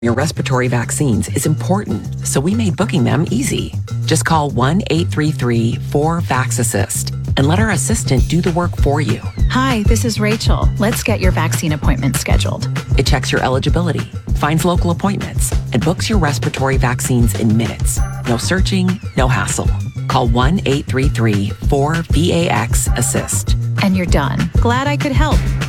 your respiratory vaccines is important, so we made booking them easy. Just call 1-833-4-VAX-ASSIST and let our assistant do the work for you. Hi, this is Rachel. Let's get your vaccine appointment scheduled. It checks your eligibility, finds local appointments, and books your respiratory vaccines in minutes. No searching, no hassle. Call 1-833-4-VAX-ASSIST. And you're done. Glad I could help.